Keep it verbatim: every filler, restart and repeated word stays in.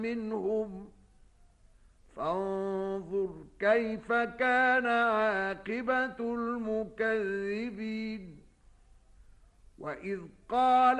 منهم فانظر كيف كان عاقبة المكذبين. وإذ قال